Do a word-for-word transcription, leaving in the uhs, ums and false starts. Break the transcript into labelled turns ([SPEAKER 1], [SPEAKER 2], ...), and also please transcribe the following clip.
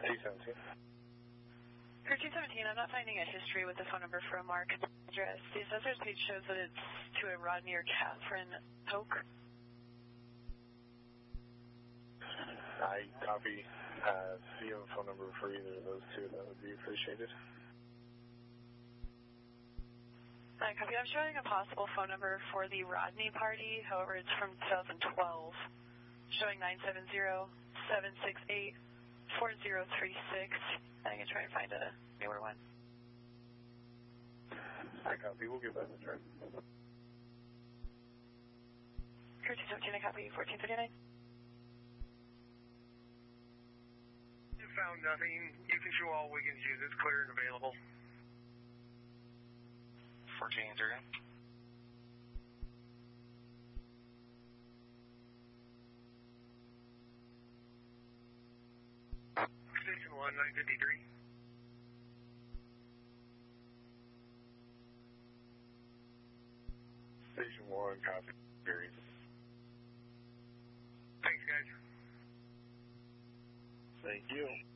[SPEAKER 1] T seventeen.
[SPEAKER 2] thirteen seventeen, I'm not finding a history with the phone number for a Mark address. The assessor's page shows that it's to a Rodney or Catherine Polk.
[SPEAKER 1] I copy. Uh, if you have a phone number for either of those two, that would be appreciated.
[SPEAKER 2] I copy. I'm showing a possible phone number for the Rodney party. However, it's from twenty twelve, showing nine seven zero, seven six eight, four zero three six. I can try and find a newer one.
[SPEAKER 1] I copy. We'll give that a try.
[SPEAKER 2] thirteen seventeen, I copy. fourteen thirty-nine.
[SPEAKER 3] You found nothing. You can show all Wiggins units clear and available.
[SPEAKER 4] fourteen thirty.
[SPEAKER 3] Station one, nine fifty-three.
[SPEAKER 1] Station one, copy. Very.
[SPEAKER 3] Thanks, guys.
[SPEAKER 1] Thank you.